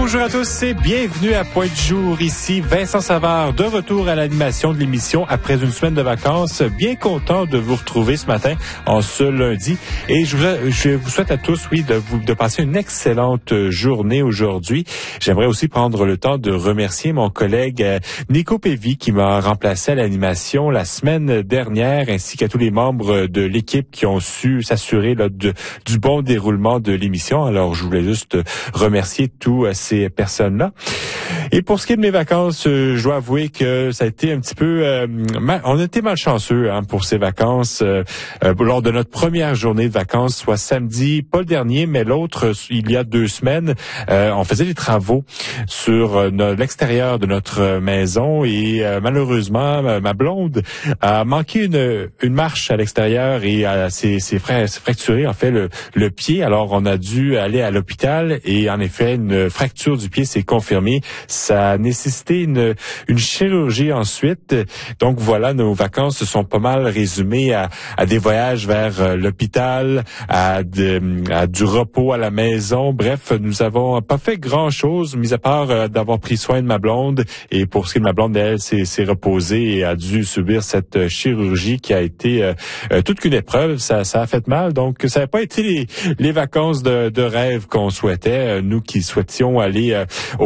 Bonjour à tous et bienvenue à Point de jour. Ici Vincent Savard, de retour à l'animation de l'émission après une semaine de vacances. Bien content de vous retrouver ce matin, en ce lundi. Et je vous souhaite à tous, de passer une excellente journée aujourd'hui. J'aimerais aussi prendre le temps de remercier mon collègue Nico Pévy qui m'a remplacé à l'animation la semaine dernière, ainsi qu'à tous les membres de l'équipe qui ont su s'assurer du bon déroulement de l'émission. Alors, je voulais juste remercier tous ces personnes-là. Et pour ce qui est de mes vacances, je dois avouer que ça a été un petit peu... on a été malchanceux pour ces vacances. Lors de notre première journée de vacances, soit samedi, pas le dernier, mais l'autre, il y a 2 semaines, on faisait des travaux sur l'extérieur de notre maison et malheureusement, ma blonde a manqué une marche à l'extérieur et s'est fracturé en fait le pied. Alors, on a dû aller à l'hôpital et en effet, une fracture du pied s'est confirmée. Ça a nécessité une chirurgie ensuite. Donc voilà, nos vacances se sont pas mal résumées à des voyages vers l'hôpital, à du repos à la maison. Bref, nous avons pas fait grand-chose, mis à part d'avoir pris soin de ma blonde. Et pour ce qui est de ma blonde, elle s'est reposée et a dû subir cette chirurgie qui a été toute qu'une épreuve. Ça a fait mal. Donc, ça n'a pas été les vacances de rêve qu'on souhaitait. Nous qui souhaitions aller